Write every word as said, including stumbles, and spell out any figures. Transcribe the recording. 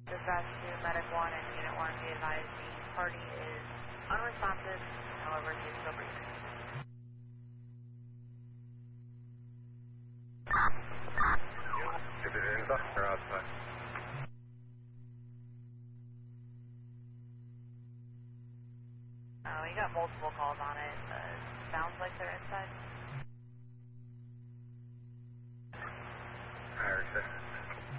Dispatch to Medic one and Unit one, be advised the party is unresponsive, however he is still breathing. Is it inside or outside? Oh, you got multiple calls on it. Uh, sounds like they're inside. Harrison.